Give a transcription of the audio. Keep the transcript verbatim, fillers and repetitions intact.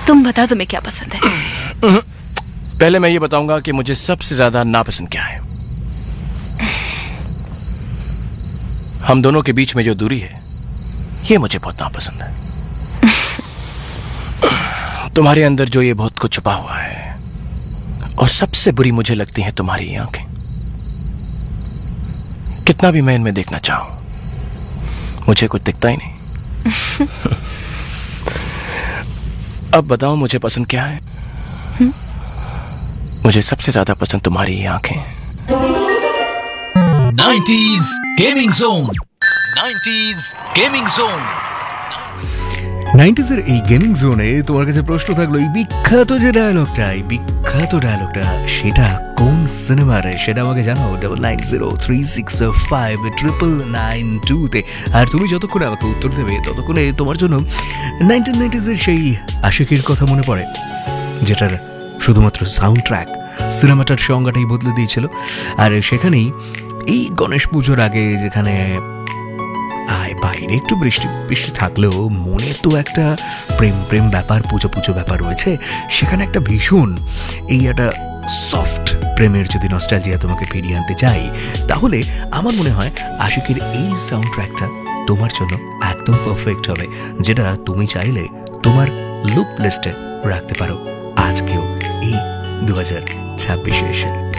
तुम बताओ तुम्हें क्या पसंद है। पहले मैं ये बताऊंगा कि मुझे सबसे ज्यादा नापसंद क्या है। हम दोनों के बीच में जो दूरी है ये मुझे बहुत नापसंद है। तुम्हारे अंदर जो ये बहुत कुछ छुपा हुआ है, और सबसे बुरी मुझे लगती है तुम्हारी ये आंखें। कितना भी मैं इनमें देखना चाहूं मुझे कुछ दिखता ही नहीं। अब बताओ मुझे पसंद क्या है। हुँ? मुझे सबसे ज्यादा पसंद तुम्हारी ये आंखें। Nineties gaming zone, nineties gaming zone. নাইনটিজের এই গেমিং জোনে তোমার কাছে প্রশ্ন থাকলো, এই বিখ্যাত যে ডায়লগটা, এই বিখ্যাত ডায়লগটা সেটা কোন সিনেমার, সেটা আমাকে জানাও double nine zero three six five triple nine টুতে। আর তুমি যতক্ষণে আমাকে উত্তর দেবে ততক্ষণে তোমার জন্য নাইনটিন নাইনটিজের সেই আশিকির কথা মনে পড়ে, যেটার শুধুমাত্র সাউন্ড ট্র্যাক সিনেমাটার সংজ্ঞাটাই বদলে দিয়েছিল। আর সেখানেই এই গণেশ পুজোর আগে, যেখানে আয় বাইরে একটু বৃষ্টি বৃষ্টি থাকলেও মনে তো একটা প্রেম প্রেম ব্যাপার, পুজো পুজো ব্যাপার রয়েছে, সেখানে একটা ভীষণ এই একটা সফট প্রেমের যদি নস্টালজিয়া তোমাকে ফিরিয়ে আনতে চাই, তাহলে আমার মনে হয় আশিকের এই সাউন্ড ট্র্যাকটা তোমার জন্য একদম পারফেক্ট হবে, যেটা তুমি চাইলে তোমার লুপ লিস্টে রাখতে পারো আজকেও এই দু হাজার ছাব্বিশে এসে।